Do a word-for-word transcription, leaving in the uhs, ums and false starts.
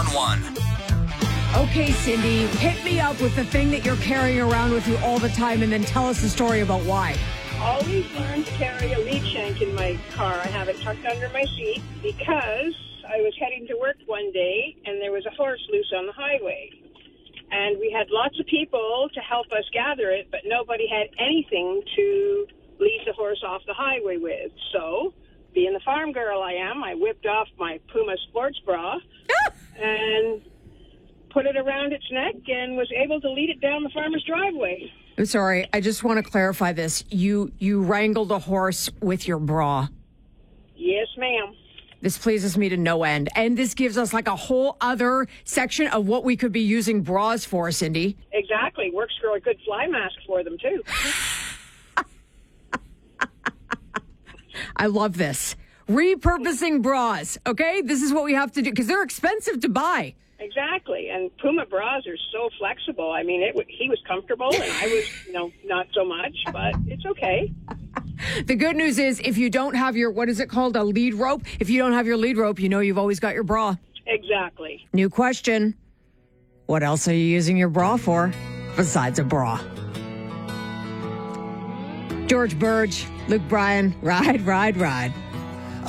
one. Okay, Cindy, hit me up with the thing that you're carrying around with you all the time and then tell us the story about why. Always learn to carry a lead shank in my car. I have it tucked under my seat because I was heading to work one day and there was a horse loose on the highway. And we had lots of people to help us gather it, but nobody had anything to lead the horse off the highway with. So, being the farm girl I am, I whipped off my Puma sports bra and put it around its neck and was able to lead it down the farmer's driveway. I'm sorry, I just want to clarify this. You you wrangled a horse with your bra. Yes, ma'am. This pleases me to no end. And this gives us like a whole other section of what we could be using bras for, Cindy. Exactly. Works for a good fly mask for them, too. I love this. Repurposing bras, okay? This is what we have to do because they're expensive to buy. Exactly. And Puma bras are so flexible. I mean, it w- he was comfortable and I was, you know, not so much, but it's okay. The good news is if you don't have your, what is it called, a lead rope? If you don't have your lead rope, you know you've always got your bra. Exactly. New question. What else are you using your bra for besides a bra? George Burge, Luke Bryan, ride, ride, ride.